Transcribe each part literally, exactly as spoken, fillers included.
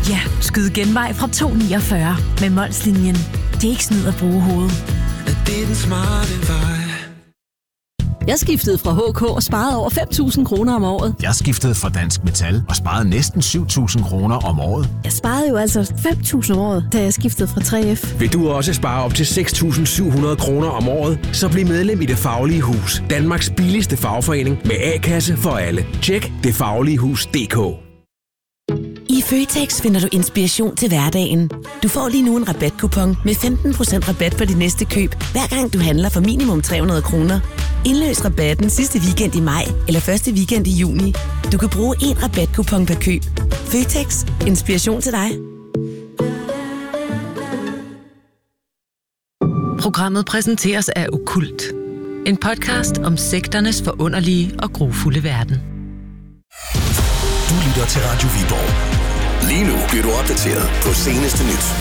Ja, skyd genvej fra to niogfyrre med Mols-linjen. Det er ikke snyd at bruge hovedet. Det er den smarte vej. Jeg skiftede fra H K og sparede over fem tusind kroner om året. Jeg skiftede fra Dansk Metal og sparede næsten syv tusind kroner om året. Jeg sparede jo altså fem tusind om året, da jeg skiftede fra tre F. Vil du også spare op til seks tusind syv hundrede kroner om året? Så bliv medlem i Det Faglige Hus. Danmarks billigste fagforening med A-kasse for alle. Tjek det faglige hus punktum d k. I Føtex finder du inspiration til hverdagen. Du får lige nu en rabatkupon med femten procent rabat på dit næste køb, hver gang du handler for minimum tre hundrede kroner. Indløs rabatten sidste weekend i maj eller første weekend i juni. Du kan bruge én rabatkupon per køb. Føtex. Inspiration til dig. Programmet præsenteres af Okkult. En podcast om sekternes forunderlige og grufulde verden. Du lytter til Radio Viborg. Lige nu bliver du opdateret på seneste nyt.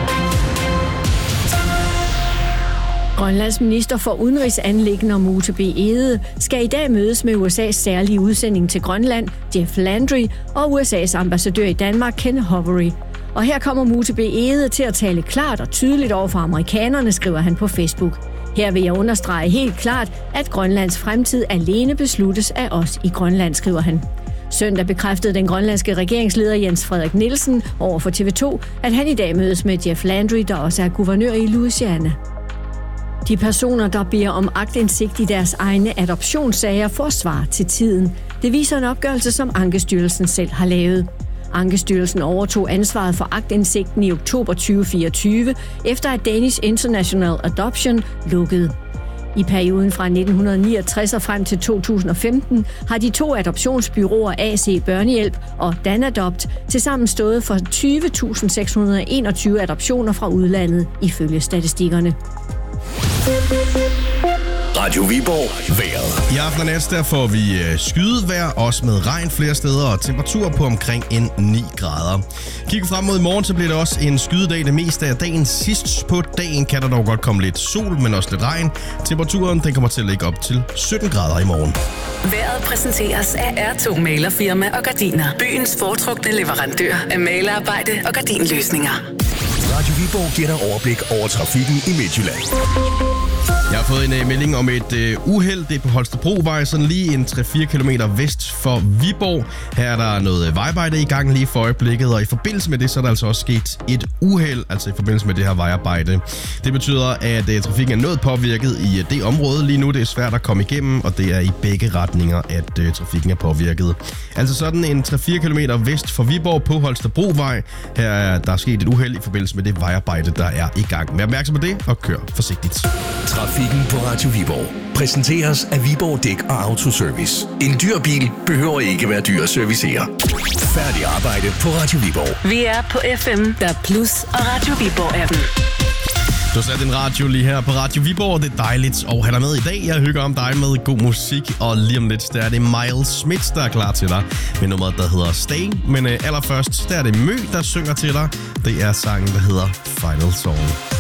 Grønlands minister for udenrigsanliggender Mute B. Egede skal i dag mødes med U S A's særlige udsending til Grønland, Jeff Landry, og U S A's ambassadør i Danmark, Ken Hovery. Og her kommer Mute B. Egede til at tale klart og tydeligt over for amerikanerne, skriver han på Facebook. Her vil jeg understrege helt klart, at Grønlands fremtid alene besluttes af os i Grønland, skriver han. Søndag bekræftede den grønlandske regeringsleder Jens Frederik Nielsen over for T V to, at han i dag mødes med Jeff Landry, der også er guvernør i Louisiana. De personer, der beder om aktindsigt i deres egne adoptionssager, får svar til tiden. Det viser en opgørelse, som Ankestyrelsen selv har lavet. Ankestyrelsen overtog ansvaret for aktindsigten i oktober tyve fireogtyve, efter at Danish International Adoption lukkede. I perioden fra nitten niogtres og frem til to tusind og femten har de to adoptionsbyråer A C Børnehjælp og Danadopt tilsammen stået for tyve tusind seks hundrede og enogtyve adoptioner fra udlandet, ifølge statistikkerne. Radio Viborg. Vejret. I aften og nat der får vi skydevejr, også med regn flere steder og temperatur på omkring en ni grader. Kigger frem mod i morgen, så bliver det også en skydedag det meste af dagen. Sidst på dagen kan der dog godt komme lidt sol, men også lidt regn. Temperaturen den kommer til at ligge op til sytten grader i morgen. Vejret præsenteres af R to Malerfirma og Gardiner. Byens foretrukne leverandør af malerarbejde og gardinløsninger. Radio Viborg giver dig overblik over trafikken i Midtjylland. Jeg har fået en uh, melding om et uh, uheld. Det er på Holstebrovej, sådan lige en tre til fire kilometer vest for Viborg. Her er der noget vejarbejde i gang lige for øjeblikket, og i forbindelse med det, så er der altså også sket et uheld, altså i forbindelse med det her vejarbejde. Det betyder, at uh, trafikken er noget påvirket i uh, det område lige nu. Det er svært at komme igennem, og det er i begge retninger, at uh, trafikken er påvirket. Altså sådan en tre til fire kilometer vest for Viborg på Holstebrovej. Her er der sket et uheld i forbindelse med det vejarbejde, der er i gang. Vær opmærksom på det, og kør forsigtigt. Trafikken på Radio Viborg præsenteres af Viborg Dæk og Autoservice. En dyr bil behøver ikke være dyr at servicere. Færdig arbejde på Radio Viborg. Vi er på F M, der Plus og Radio Viborg-appen. Du har sat en radio lige her på Radio Viborg. Det er dejligt at have dig med i dag. Jeg hygger om dig med god musik, og lige om lidt, der er det Miles Smith, der er klar til dig med nummeret, der hedder Stay. Men øh, allerførst, der er det Mø, der synger til dig. Det er sangen, der hedder Final Song.